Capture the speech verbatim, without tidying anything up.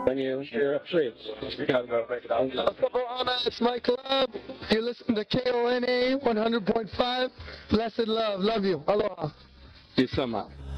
you here, please. You gotta go break it down. It's my club. You listen to K O N A one hundred point five. Blessed love. Love you. Aloha. You so much.